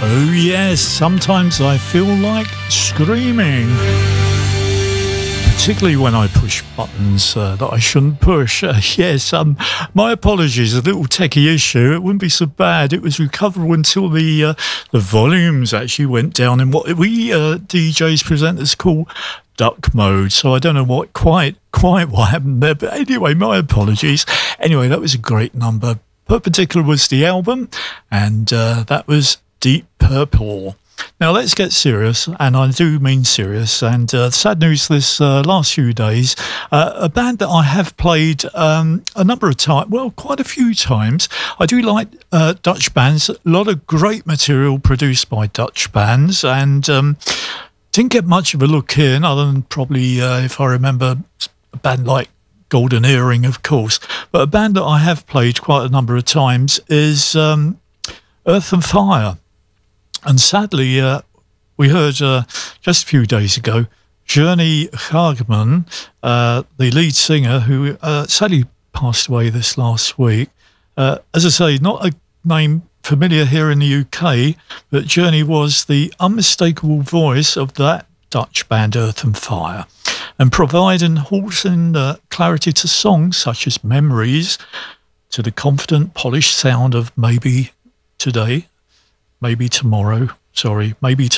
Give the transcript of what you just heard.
Oh yes, sometimes I feel like screaming. Particularly when I push buttons that I shouldn't push. Yes, my apologies, a little techie issue. It wouldn't be so bad. It was recoverable until the volumes actually went down in what we DJs presenters call duck mode. So I don't know what quite what happened there. But anyway, my apologies. Anyway, that was a great number. Perpendicular was the album, and that was Deep Purple. Now let's get serious, and I do mean serious. And sad news this last few days, a band that I have played a number of times, well, quite a few times. I do like Dutch bands, a lot of great material produced by Dutch bands, and didn't get much of a look in, other than probably, if I remember, a band like Golden Earring, of course. But a band that I have played quite a number of times is Earth and Fire. And sadly, we heard just a few days ago, Journey Hageman, the lead singer, who sadly passed away this last week. As I say, not a name familiar here in the UK, but Journey was the unmistakable voice of that Dutch band Earth and Fire, and providing wholesome clarity to songs such as Memories, to the confident, polished sound of Maybe Today, Maybe Tomorrow, maybe